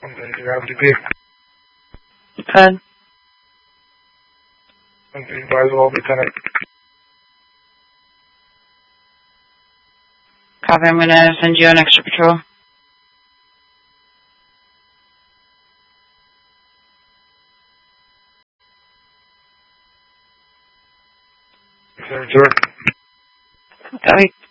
You have to be. Good. Advise all, Lieutenant. Copy, I'm going to send you an extra patrol. Sir. Copy.